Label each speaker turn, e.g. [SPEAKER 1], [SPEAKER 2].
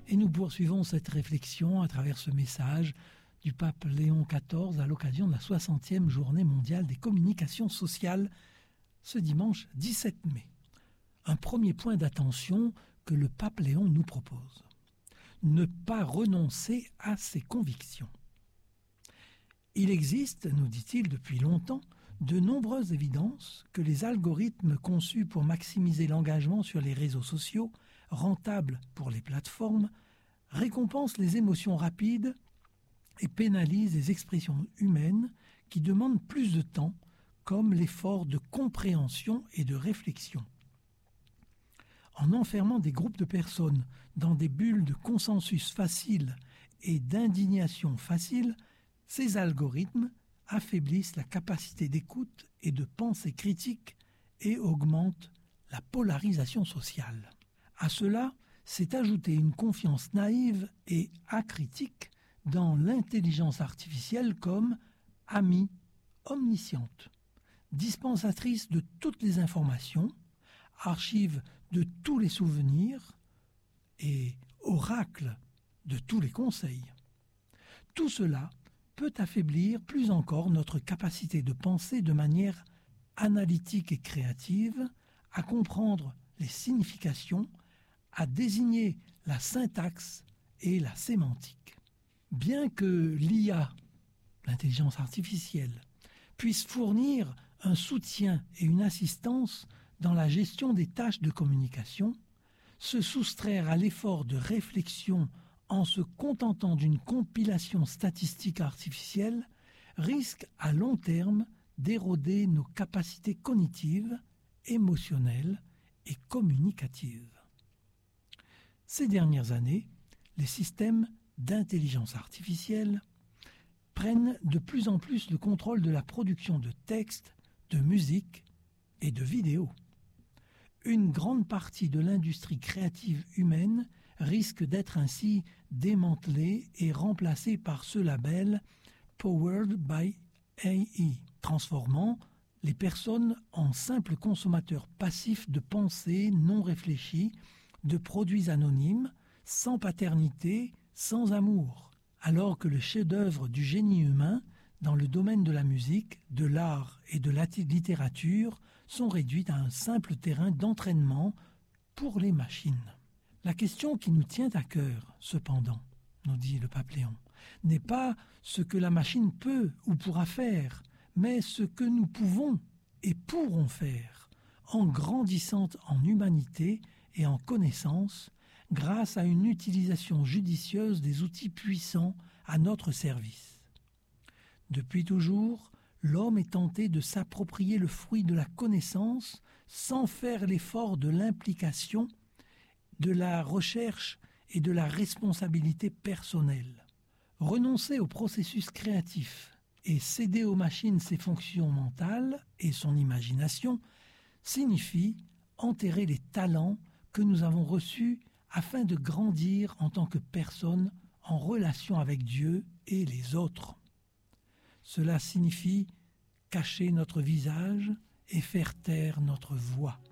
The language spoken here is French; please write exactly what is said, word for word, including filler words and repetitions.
[SPEAKER 1] Et nous poursuivons cette réflexion à travers ce message du pape Léon quatorze à l'occasion de la soixantième journée mondiale des communications sociales ce dimanche dix-sept mai. Un premier point d'attention que le pape Léon nous propose. Ne pas renoncer à ses convictions. Il existe, nous dit-il depuis longtemps, de nombreuses évidences que les algorithmes conçus pour maximiser l'engagement sur les réseaux sociaux, rentables pour les plateformes, récompensent les émotions rapides et pénalisent les expressions humaines qui demandent plus de temps, comme l'effort de compréhension et de réflexion. En enfermant des groupes de personnes dans des bulles de consensus facile et d'indignation facile, ces algorithmes affaiblissent la capacité d'écoute et de pensée critique et augmentent la polarisation sociale. À cela s'est ajoutée une confiance naïve et acritique dans l'intelligence artificielle comme amie omnisciente, dispensatrice de toutes les informations, archive de tous les souvenirs et oracle de tous les conseils. Tout cela peut affaiblir plus encore notre capacité de penser de manière analytique et créative, à comprendre les significations, à désigner la syntaxe et la sémantique. Bien que l'I A, l'intelligence artificielle, puisse fournir un soutien et une assistance dans la gestion des tâches de communication, se soustraire à l'effort de réflexion en se contentant d'une compilation statistique artificielle risque à long terme d'éroder nos capacités cognitives, émotionnelles et communicatives. Ces dernières années, les systèmes d'intelligence artificielle prennent de plus en plus le contrôle de la production de textes, de musique et de vidéos. Une grande partie de l'industrie créative humaine risque d'être ainsi démantelée et remplacée par ce label « Powered by A I », transformant les personnes en simples consommateurs passifs de pensées non réfléchies, de produits anonymes, sans paternité, sans amour, alors que le chef-d'œuvre du génie humain dans le domaine de la musique, de l'art et de la littérature sont réduits à un simple terrain d'entraînement pour les machines. La question qui nous tient à cœur, cependant, nous dit le pape Léon, n'est pas ce que la machine peut ou pourra faire, mais ce que nous pouvons et pourrons faire en grandissant en humanité et en connaissance grâce à une utilisation judicieuse des outils puissants à notre service. Depuis toujours, l'homme est tenté de s'approprier le fruit de la connaissance sans faire l'effort de l'implication, de la recherche et de la responsabilité personnelle. Renoncer au processus créatif et céder aux machines ses fonctions mentales et son imagination signifie enterrer les talents que nous avons reçus afin de grandir en tant que personne en relation avec Dieu et les autres. Cela signifie cacher notre visage et faire taire notre voix.